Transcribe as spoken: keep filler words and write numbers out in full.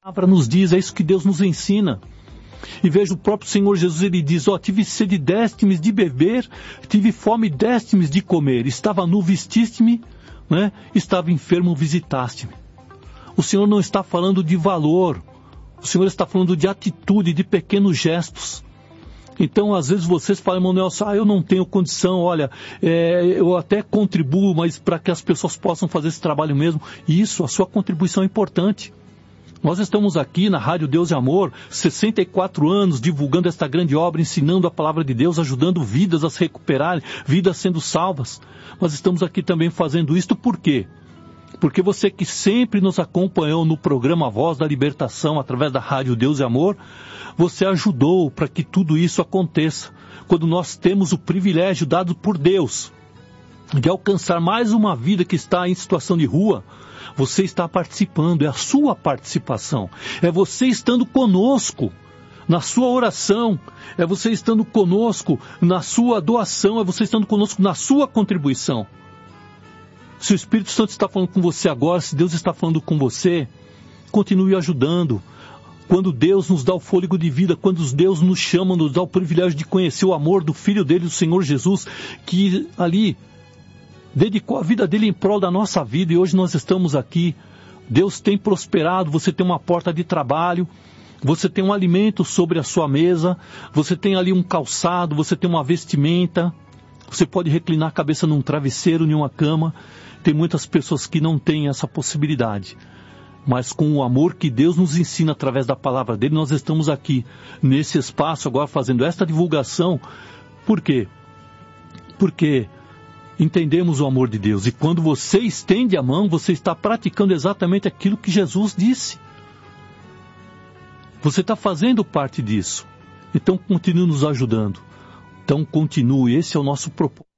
palavra nos diz, é isso que Deus nos ensina. E veja, o próprio Senhor Jesus, ele diz, ó, tive sede, deste-me de beber, tive fome, deste-me de comer, estava nu, vestiste-me, né? Estava enfermo, visitaste-me. O Senhor não está falando de valor, o Senhor está falando de atitude, de pequenos gestos. Então, às vezes vocês falam, Manuel, ah, eu não tenho condição, olha, é, eu até contribuo, mas para que as pessoas possam fazer esse trabalho mesmo. Isso, a sua contribuição é importante. Nós estamos aqui na Rádio Deus e Amor, sessenta e quatro anos, divulgando esta grande obra, ensinando a palavra de Deus, ajudando vidas a se recuperarem, vidas sendo salvas. Mas estamos aqui também fazendo isto por quê? Porque você que sempre nos acompanhou no programa Voz da Libertação, através da Rádio Deus e Amor, você ajudou para que tudo isso aconteça. Quando nós temos o privilégio dado por Deus de alcançar mais uma vida que está em situação de rua, você está participando, é a sua participação, é você estando conosco na sua oração, é você estando conosco na sua doação, é você estando conosco na sua contribuição. Se o Espírito Santo está falando com você agora, se Deus está falando com você, continue ajudando. Quando Deus nos dá o fôlego de vida, quando Deus nos chama, nos dá o privilégio de conhecer o amor do Filho dele, do Senhor Jesus, que ali dedicou a vida dele em prol da nossa vida e hoje nós estamos aqui. Deus tem prosperado, você tem uma porta de trabalho, você tem um alimento sobre a sua mesa, você tem ali um calçado, você tem uma vestimenta, você pode reclinar a cabeça num travesseiro, em uma cama. Tem muitas pessoas que não têm essa possibilidade. Mas com o amor que Deus nos ensina através da palavra dele, nós estamos aqui nesse espaço agora fazendo esta divulgação. Por quê? Porque entendemos o amor de Deus. E quando você estende a mão, você está praticando exatamente aquilo que Jesus disse. Você está fazendo parte disso. Então continue nos ajudando. Então continue, esse é o nosso propósito.